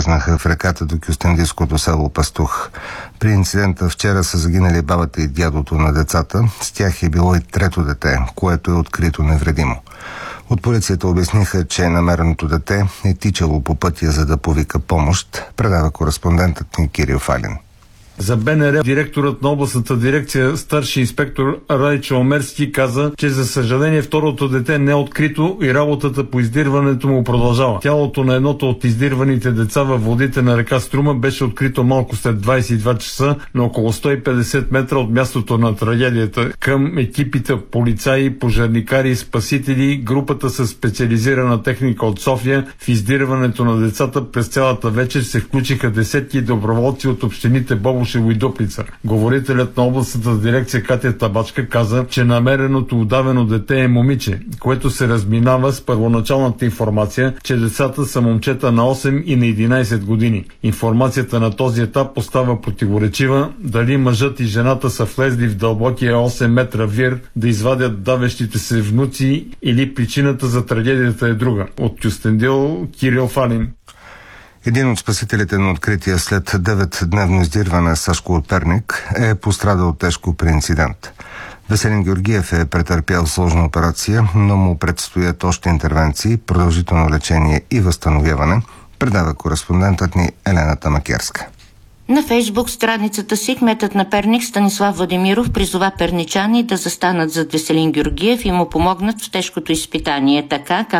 изчезнаха в реката до кюстендилското село Пастух. При инцидента вчера са загинали бабата и дядото на децата. С тях е било и трето дете, което е открито невредимо. От полицията обясниха, че намереното дете е тичало по пътя, за да повика помощ, предава кореспондентът ни Кирил Фалин. За БНР директорът на областната дирекция старши инспектор Райчо Омерски каза, че за съжаление второто дете не е открито и работата по издирването му продължава. Тялото на едното от издирваните деца във водите на река Струма беше открито малко след 22 часа на около 150 метра от мястото на трагедията. Към екипите полицаи, пожарникари и спасители, групата със специализирана техника от София в издирването на децата през цялата вечер се включиха десетки доброволци от общините Бобошево и Дупница. Говорителят на областната дирекция Катя Табачка каза, че намереното удавено дете е момиче, което се разминава с първоначалната информация, че децата са момчета на 8 и на 11 години. Информацията на този етап остава противоречива, дали мъжът и жената са влезли в дълбокия 8 метра вир да извадят давещите се внуци или причината за трагедията е друга. От Кюстендил, Кирил Фалин. Един от спасителите на открития след 9-дневно издирване Сашко от Перник е пострадал тежко при инцидент. Веселин Георгиев е претърпял сложна операция, но му предстоят още интервенции, продължително лечение и възстановяване, предава кореспондентът ни Елена Тамакерска. На Фейсбук страницата си кметът на Перник Станислав Владимиров призова перничани да застанат зад Веселин Георгиев и му помогнат в тежкото изпитание, така както